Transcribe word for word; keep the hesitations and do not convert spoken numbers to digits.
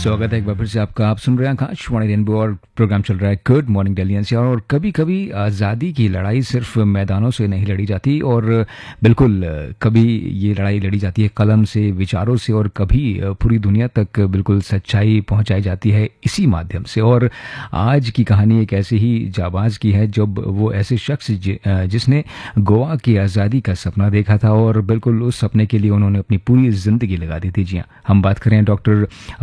स्वागत है एक बार फिर से आपका। आप सुन रहे हैं आकाशवाणी रेनबो और प्रोग्राम चल रहा है good morning Delhi N C R. और कभी कभी आज़ादी की लड़ाई सिर्फ मैदानों से नहीं लड़ी जाती, और बिल्कुल कभी ये लड़ाई लड़ी जाती है कलम से, विचारों से, और कभी पूरी दुनिया तक बिल्कुल सच्चाई पहुंचाई जाती है इसी माध्यम से। और आज की कहानी एक ऐसे ही जाबाज की है, जब वो ऐसे शख्स जि, जिसने गोवा की आज़ादी का सपना देखा था और बिल्कुल उस सपने के लिए उन्होंने अपनी पूरी ज़िंदगी लगा दी थी। जी हाँ, हम बात करें डॉक्टर